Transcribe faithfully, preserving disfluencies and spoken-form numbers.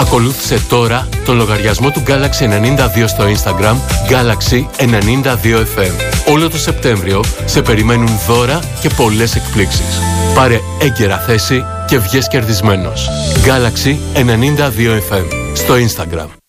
Ακολούθησε τώρα τον λογαριασμό του Galaxy ενενήντα δύο στο Instagram Galaxy ενενήντα δύο εφ εμ. Όλο το Σεπτέμβριο σε περιμένουν δώρα και πολλές εκπλήξεις. Πάρε έγκαιρα θέση και βγες κερδισμένος. Galaxy ενενήντα δύο εφ εμ στο Instagram.